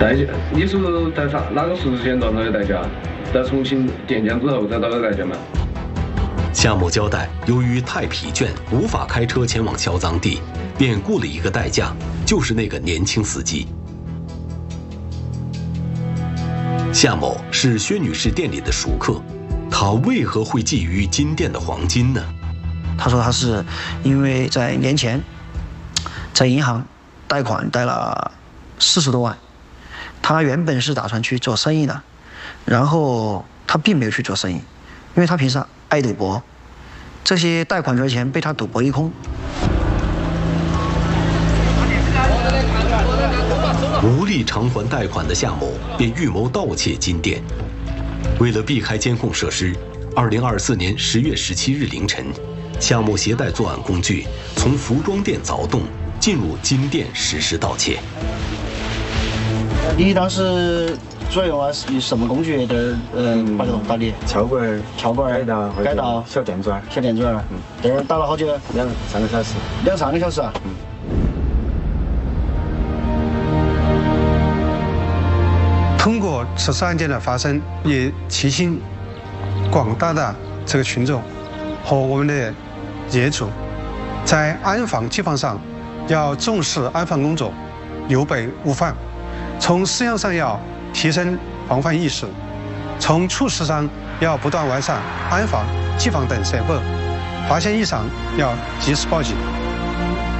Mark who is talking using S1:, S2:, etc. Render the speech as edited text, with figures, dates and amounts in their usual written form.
S1: 代价，你是在哪个时间段找的代价？在重庆电检之后再找的代价吗？
S2: 夏某交代，由于太疲倦，无法开车前往销赃地，便雇了一个代驾，就是那个年轻司机。夏某是薛女士店里的熟客，他为何会觊觎金店的黄金呢？
S3: 他说他是因为在年前在银行贷款贷了40多万，他原本是打算去做生意的，然后他并没有去做生意，因为他平时爱赌博，这些贷款的钱被他赌博一空。
S2: 无力偿还贷款的夏某便预谋盗窃金店。为了避开监控设施，2024年10月17日凌晨，夏某携带作案工具从服装店凿洞进入金店实施盗窃。
S3: 你当时主要用了什么工具把这个打理？
S4: 撬棍、改道、小电钻。这儿打了好久？2、3个小时。
S3: 2、3个小时啊？
S5: 通过此次案件的发生，也提醒广大的这个群众和我们的业主，在安防机房上要重视安防工作，留备无患。从思想上要提升防范意识，从措施上要不断完善安防、机房等设备，发现异常要及时报警。